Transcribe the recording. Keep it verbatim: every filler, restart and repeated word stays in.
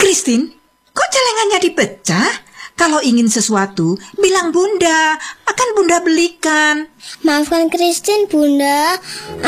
Christine, kok celengannya dipecah? Kalau ingin sesuatu, bilang Bunda, akan Bunda belikan. Maafkan Christine, Bunda.